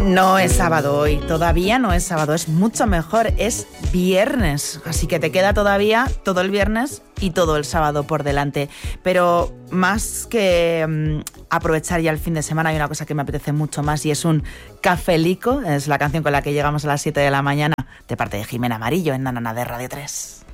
No es sábado hoy, todavía no es sábado, es mucho mejor, es viernes, así que te queda todavía todo el viernes y todo el sábado por delante. Pero más que aprovechar ya el fin de semana, hay una cosa que me apetece mucho más y es un cafelico, es la canción con la que llegamos a las 7 de la mañana, de parte de Jimena Amarillo en Nanana de Radio 3.